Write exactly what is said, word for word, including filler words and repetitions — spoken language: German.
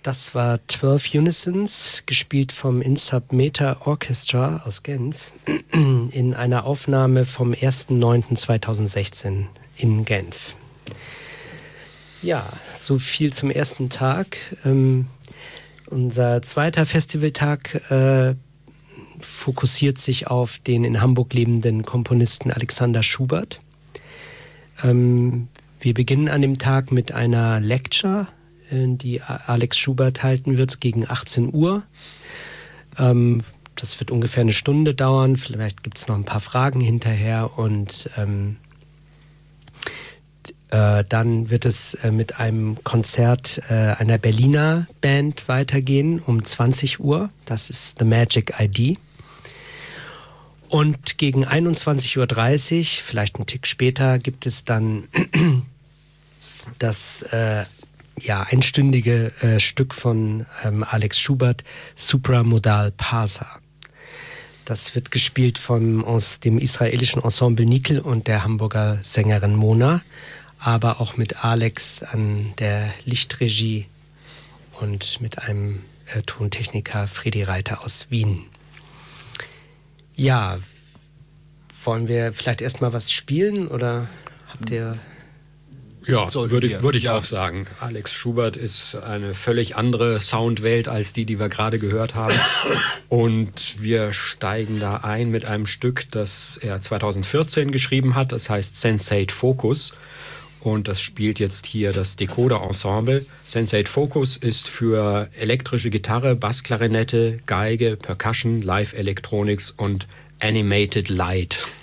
Das war zwölf Unisons, gespielt vom Insub Meter Orchestra aus Genf, in einer Aufnahme vom ersten neunten zweitausendsechzehn in Genf. Ja, so viel zum ersten Tag. Ähm, unser zweiter Festivaltag äh, fokussiert sich auf den in Hamburg lebenden Komponisten Alexander Schubert. Ähm, wir beginnen an dem Tag mit einer Lecture, die Alex Schubert halten wird, gegen achtzehn Uhr. Ähm, das wird ungefähr eine Stunde dauern. Vielleicht gibt es noch ein paar Fragen hinterher. Und ähm, äh, dann wird es äh, mit einem Konzert äh, einer Berliner Band weitergehen um zwanzig Uhr. Das ist The Magic I D. Und gegen einundzwanzig Uhr dreißig, vielleicht einen Tick später, gibt es dann das äh, ja, einstündige äh, Stück von ähm, Alex Schubert, Supramodal Parsa. Das wird gespielt von aus dem israelischen Ensemble Nikel und der Hamburger Sängerin Mona, aber auch mit Alex an der Lichtregie und mit einem äh, Tontechniker Fredi Reiter aus Wien. Ja, wollen wir vielleicht erstmal was spielen oder habt ihr... Ja, würde ich, würde ich ja. auch sagen. Alex Schubert ist eine völlig andere Soundwelt als die, die wir gerade gehört haben. Und wir steigen da ein mit einem Stück, das er zweitausendvierzehn geschrieben hat. Das heißt Sensate Focus. Und das spielt jetzt hier das Decoder Ensemble. Sensate Focus ist für elektrische Gitarre, Bassklarinette, Geige, Percussion, Live Electronics und Animated Light.